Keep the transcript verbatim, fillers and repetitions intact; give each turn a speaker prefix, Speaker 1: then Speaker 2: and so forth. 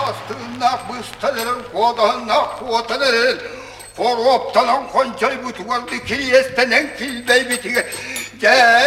Speaker 1: астына бысталырын қодағына қотынырын. Қороптанан қончай бұтуарды келестенен келбей бітіге.